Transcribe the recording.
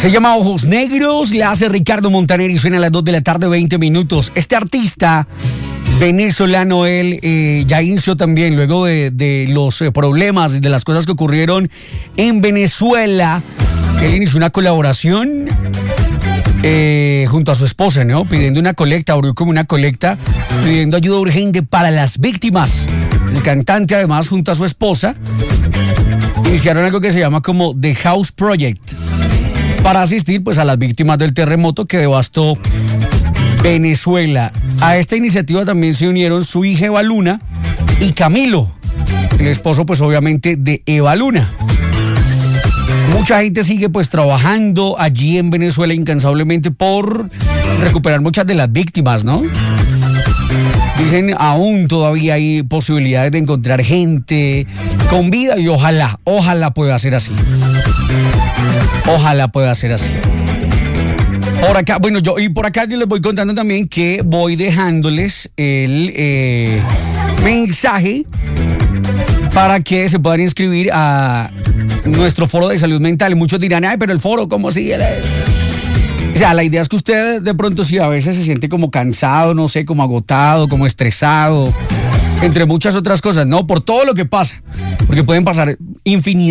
Se llama Ojos Negros, le hace Ricardo Montaner y suena a las 2 de la tarde, 20 minutos. Este artista venezolano, él ya inició también, luego de los problemas, de las cosas que ocurrieron en Venezuela, él inició una colaboración junto a su esposa, ¿no? Pidiendo una colecta, abrió como una colecta, pidiendo ayuda urgente para las víctimas. El cantante, además, junto a su esposa, iniciaron algo que se llama como The House Project, para asistir pues a las víctimas del terremoto que devastó Venezuela. A esta iniciativa también se unieron su hija Eva Luna y Camilo, el esposo pues obviamente de Eva Luna. Mucha gente sigue pues trabajando allí en Venezuela incansablemente por recuperar muchas de las víctimas, ¿no? Dicen aún todavía hay posibilidades de encontrar gente con vida y ojalá pueda ser así. Ojalá pueda ser así. Por acá, bueno, yo les voy contando también que voy dejándoles el mensaje para que se puedan inscribir a nuestro foro de salud mental. Muchos dirán, ay, pero el foro, ¿cómo así? O sea, la idea es que usted de pronto si a veces se siente como cansado, no sé, como agotado, como estresado, entre muchas otras cosas, ¿no? Por todo lo que pasa, porque pueden pasar infinidad